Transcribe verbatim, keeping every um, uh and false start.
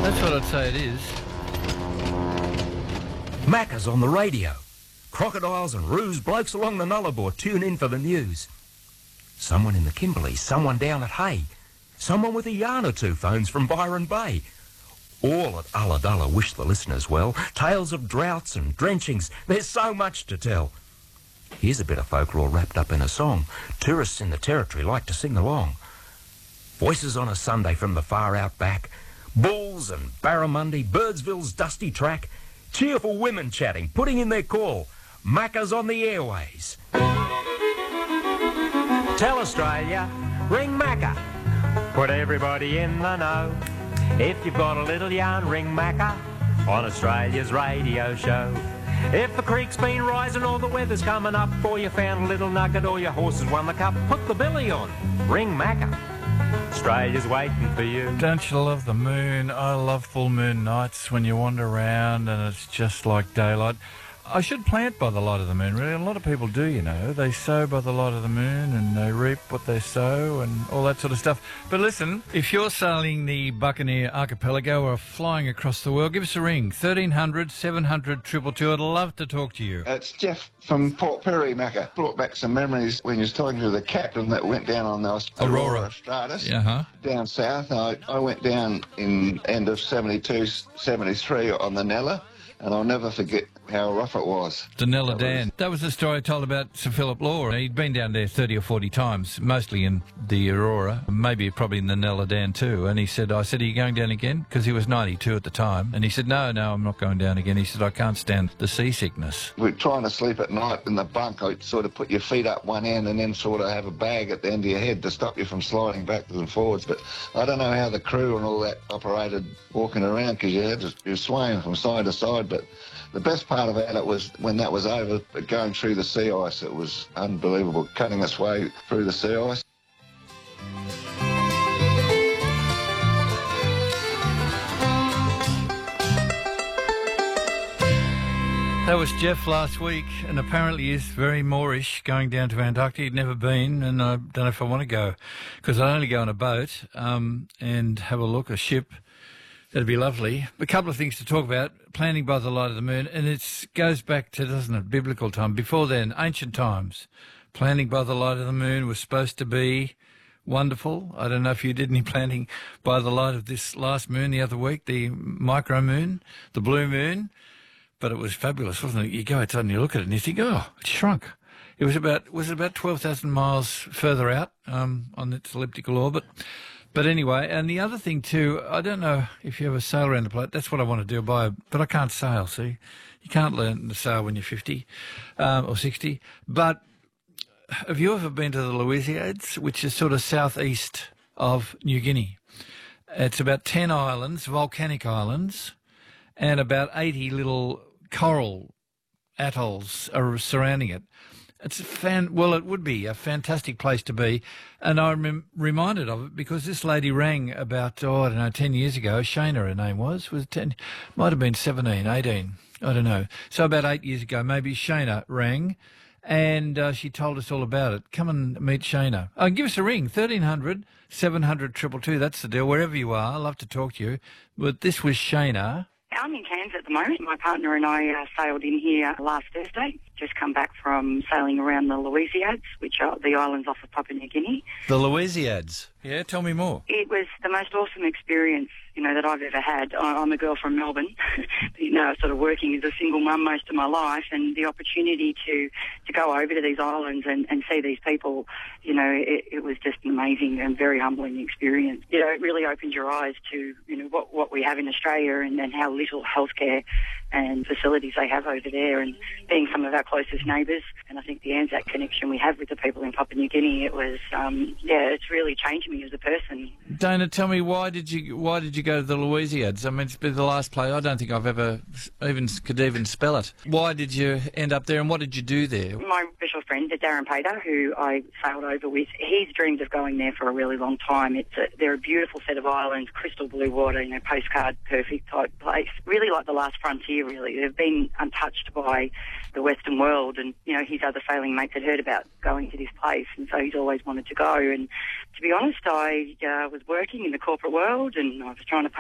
That's what I'd say it is. Macca's on the radio. Crocodiles and roos, blokes along the Nullarbor tune in for the news. Someone in the Kimberley, someone down at Hay, someone with a yarn or two phones from Byron Bay. All at Ulladulla wish the listeners well. Tales of droughts and drenchings, there's so much to tell. Here's a bit of folklore wrapped up in a song. Tourists in the territory like to sing along. Voices on a Sunday from the far outback. Bulls and barramundi, Birdsville's dusty track. Cheerful women chatting, putting in their call. Macca's on the airways. Tell Australia, ring Macca. Put everybody in the know. If you've got a little yarn, ring Macca on Australia's radio show. If the creek's been rising or the weather's coming up, or you found a little nugget or your horse has won the cup, put the billy on, ring Macca. Australia's waiting for you. Don't you love the moon? I love full moon nights when you wander around and it's just like daylight. I should plant by the light of the moon, really. A lot of people do, you know. They sow by the light of the moon and they reap what they sow and all that sort of stuff. But listen, if you're sailing the Buccaneer Archipelago or flying across the world, give us a ring. thirteen hundred, seven hundred, two two two. I'd love to talk to you. It's Jeff from Port Perry, Macca. Brought back some memories when you was talking to the captain that went down on the Aurora, Aurora Stratus. Uh-huh. Down south. I, I went down in end of seventy-two, seventy-three on the Nella, and I'll never forget how rough it was. The Nella That Dan. was- That was the story I told about Sir Philip Law. He'd been down there thirty or forty times, mostly in the Aurora, maybe probably in the Nella Dan too. And he said, I said, are you going down again? Because he was ninety-two at the time. And he said, no, no, I'm not going down again. He said, I can't stand the seasickness. We're trying to sleep at night in the bunk. I'd sort of put your feet up one end and then sort of have a bag at the end of your head to stop you from sliding backwards and forwards. But I don't know how the crew and all that operated walking around, because you had to, you're swaying from side to side. But the best part about it was when that was over, but going through the sea ice, it was unbelievable, cutting its way through the sea ice. That was Jeff last week, and apparently is very Moorish, going down to Antarctica. He'd never been, and I don't know if I want to go, because I only go on a boat um, and have a look, a ship. That'd be lovely. A couple of things to talk about. Planning by the light of the moon, and it goes back to, doesn't it, biblical time. Before then, ancient times. Planning by the light of the moon was supposed to be wonderful. I don't know if you did any planning by the light of this last moon the other week, the micro moon, the blue moon. But it was fabulous, wasn't it? You go outside and you look at it and you think, oh, it shrunk. It was about, was it about twelve thousand miles further out um, on its elliptical orbit? But anyway, and the other thing too, I don't know if you ever sail around the planet. That's what I want to do, buy, but I can't sail, see? You can't learn to sail when you're fifty um, or sixty. But have you ever been to the Louisiades, which is sort of southeast of New Guinea? It's about ten islands, volcanic islands, and about eighty little coral atolls are surrounding it. It's a fan. Well, it would be a fantastic place to be, and I'm rem- reminded of it because this lady rang about oh I don't know ten years ago. Shana, her name was was ten, might have been seventeen, eighteen. I don't know. So about eight years ago, maybe Shana rang, and uh, she told us all about it. Come and meet Shana. Oh, give us a ring, thirteen hundred, seven hundred, two two two. That's the deal. Wherever you are, I'd love to talk to you. But this was Shana. I'm in Cairns at the moment. My partner and I uh, sailed in here last Thursday. Just come back from sailing around the Louisiades, which are the islands off of Papua New Guinea. The Louisiades. Yeah, tell me more. It was the most awesome experience, you know, that I've ever had. I- I'm a girl from Melbourne, you know, sort of working as a single mum most of my life, and the opportunity to, to go over to these islands and, and see these people, you know, it, it was just an amazing and very humbling experience. You know, it really opened your eyes to, you know, what, what we have in Australia and, and how little healthcare and facilities they have over there, and being some of our closest neighbours. And I think the Anzac connection we have with the people in Papua New Guinea, it was, um, yeah, it's really changed me as a person. Dana, tell me, why did you why did you go to the Louisiades? I mean, it's been the last place. I don't think I've ever even could even spell it. Why did you end up there, and what did you do there? My special friend, Darren Pater, who I sailed over with, he's dreamed of going there for a really long time. It's a, they're a beautiful set of islands, crystal blue water, you know, postcard perfect type place. Really like the last frontier, really. They've been untouched by the Western world, and, you know, his other sailing mates had heard about going to this place, and so he's always wanted to go. And to be honest, I uh, was working in the corporate world, and I was trying to pay